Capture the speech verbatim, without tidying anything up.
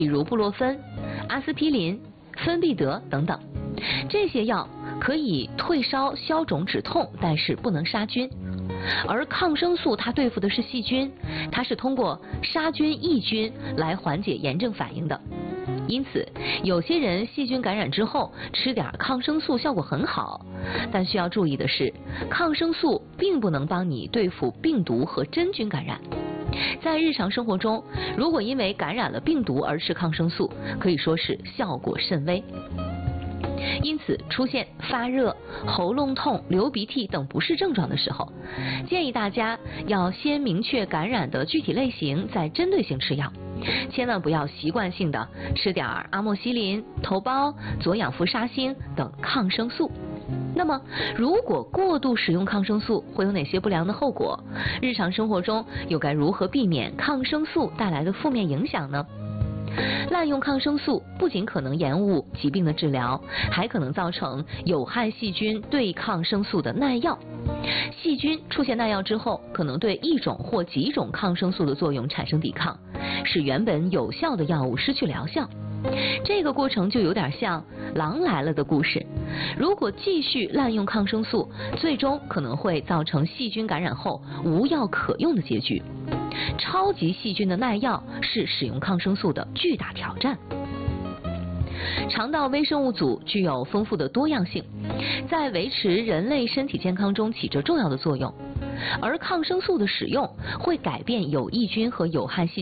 比如布洛芬、阿司匹林、芬必得等等。这些药可以退烧、消肿、止痛，但是不能杀菌。而抗生素它对付的是细菌，它是通过杀菌抑菌来缓解炎症反应的。因此，有些人细菌感染之后吃点抗生素效果很好，但需要注意的是，抗生素并不能帮你对付病毒和真菌感染。在日常生活中，如果因为感染了病毒而吃抗生素，可以说是效果甚微。因此，出现发热、喉咙痛、流鼻涕等不适症状的时候，建议大家要先明确感染的具体类型，再针对性吃药，千万不要习惯性的吃点阿莫西林、头孢、左氧氟沙星等抗生素。那么，如果过度使用抗生素会有哪些不良的后果？日常生活中又该如何避免抗生素带来的负面影响呢？滥用抗生素不仅可能延误疾病的治疗，还可能造成有害细菌对抗生素的耐药。细菌出现耐药之后，可能对一种或几种抗生素的作用产生抵抗，使原本有效的药物失去疗效。这个过程就有点像狼来了的故事。如果继续滥用抗生素，最终可能会造成细菌感染后无药可用的结局。超级细菌的耐药是使用抗生素的巨大挑战。肠道微生物组具有丰富的多样性，在维持人类身体健康中起着重要的作用，而抗生素的使用会改变有益菌和有害细菌